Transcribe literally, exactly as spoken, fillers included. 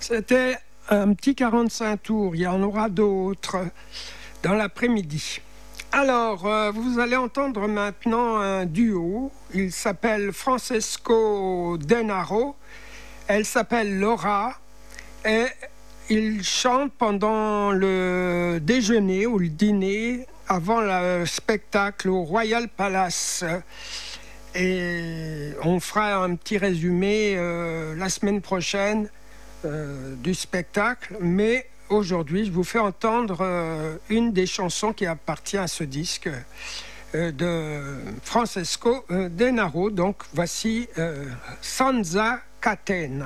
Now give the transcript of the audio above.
C'était un petit quarante-cinq tours, il y en aura d'autres dans l'après-midi. Alors, euh, vous allez entendre maintenant un duo, il s'appelle Francesco Denaro, elle s'appelle Laura, et ils chantent pendant le déjeuner ou le dîner avant le spectacle au Royal Palace. Et on fera un petit résumé euh, la semaine prochaine euh, du spectacle, mais aujourd'hui je vous fais entendre euh, une des chansons qui appartient à ce disque euh, de Francesco euh, Denaro. Donc voici euh, Senza Catena.